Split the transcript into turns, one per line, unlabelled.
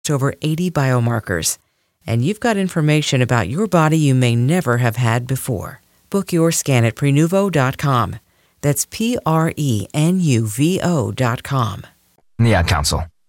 over 80 biomarkers. And you've got information about your body you may never have had before. Book your scan at Prenuvo.com. That's Prenuvo.com.
The Ad Council.